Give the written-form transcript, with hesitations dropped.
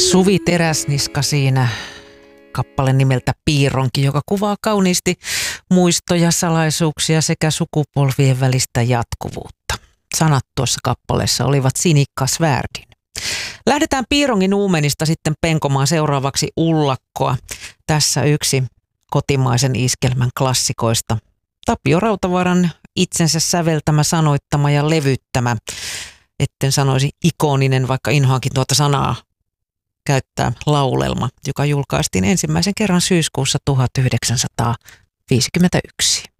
Suvi Teräsniska siinä, kappale nimeltä Piironki, joka kuvaa kauniisti muistoja, salaisuuksia sekä sukupolvien välistä jatkuvuutta. Sanat tuossa kappaleessa olivat Sinikka Svärdin. Lähdetään Piirongin uumenista sitten penkomaan seuraavaksi Ullakkoa. Tässä yksi kotimaisen iskelmän klassikoista. Tapio Rautavaaran itsensä säveltämä, sanoittama ja levyttämä. Etten sanoisi ikoninen, vaikka inhoankin tuota sanaa käyttää, laulelma, joka julkaistiin ensimmäisen kerran syyskuussa 1951.